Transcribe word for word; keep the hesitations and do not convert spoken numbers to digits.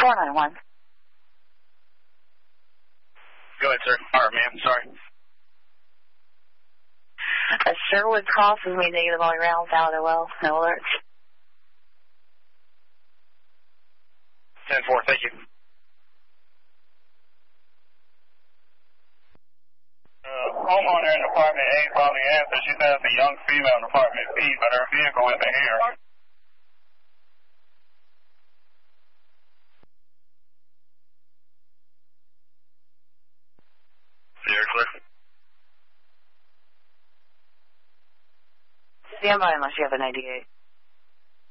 four nine one. Go ahead, sir. All right, ma'am. Sorry. Uh, Sherwood crosses me negative all around, out of the well. No alerts. ten four, thank you. Uh, homeowner in apartment A following answer. She says a young female in apartment B, but her vehicle isn't here. Sierra clear. Stand by unless you have an eighty-eight.